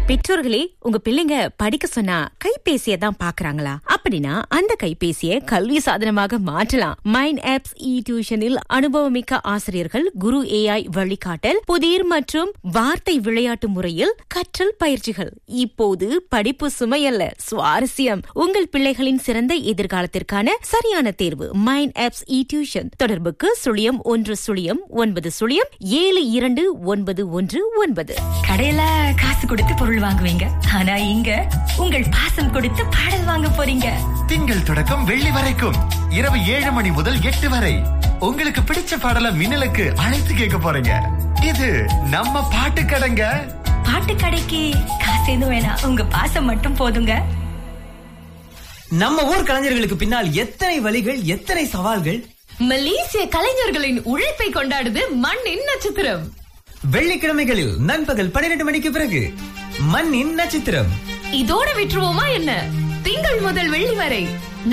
பெற்றோர்களே, உங்க பிள்ளைங்க படிக்க சொன்னா கைபேசியை தான் பாக்குறாங்களா? அப்படின்னா அந்த கைபேசியை கல்வி சாதனமாக மாற்றலாம். மைண்ட் ஆப்ஸ் டியூஷனில் அனுபவமிக்க ஆசிரியர்கள், குரு AI வழிகாட்டல், புதிர் மற்றும் வார்த்தை விளையாட்டு முறையில் கற்றல் பயிற்சிகள். இப்போது படிப்பு சுமையல்ல, சுவாரஸ்யம். உங்கள் பிள்ளைகளின் சிறந்த எதிர்காலத்திற்கான சரியான தேர்வு மைண்ட் ஆப்ஸ் டியூஷன். தொடர்புக்கு 0110729119. கடையில காசு கொடுத்து பொருள் வாங்குவீங்க, ஆனா இங்க உங்கள் பாசம் கொடுத்து பாடல் வாங்க போறீங்க. திங்கள் தொடக்கம் வெள்ளி வரைக்கும் இரவு 7 மணி முதல் 8 வரை உங்களுக்கு பிடிச்ச பாடல மின்னலுக்கு அழைத்து கேட்க போறீங்க. இது நம்ம பாட்டு கடைங்க. பாட்டு கடைக்கு காசு எதுவும் வேணாம், உங்க பாசம் மட்டும் போதுங்க. நம்ம ஊர் கலைஞர்களுக்கு பின்னால் எத்தனை வழிகள், எத்தனை சவால்கள். மலேசிய கலைஞர்களின் உழைப்பை கொண்டாடுது மண்ணின் நட்சத்திரம். வெள்ளிக்கிழமைகளில் நண்பகல் 12 மணிக்கு பிறகு மண்ணின் நட்சத்திரம். இதோட விட்டுருவோமா என்ன? திங்கள் முதல் வெள்ளி வரை